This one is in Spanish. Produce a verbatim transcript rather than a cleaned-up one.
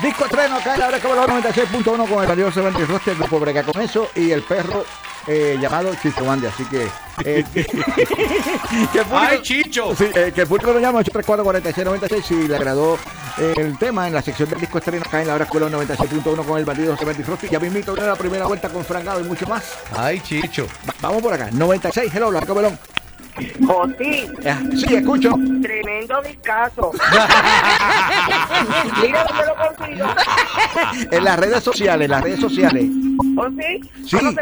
Disco estreno acá en la hora que voló noventa y seis punto uno con el valioso Seventy Frosty, el grupo Brega con eso y el perro eh, llamado Chicho Bandi. Así que. Eh, que, que el público, ¡Ay, Chicho! Sí, eh, que el público lo llama ocho tres cuatro, cuatro seis nueve seis si le agradó eh, el tema en la sección del disco estreno acá en la hora que voló noventa y seis punto uno con el bandido Seventy Frosty. Ya me invito a la primera vuelta con Frangado y mucho más. ¡Ay, Chicho! Va, vamos por acá. noventa y seis, hello, la Cabelón. José, Sí, escucho. tremendo discazo. Mira dónde lo consigo. En las redes sociales, en las redes sociales. José, Sí. ¿cómo se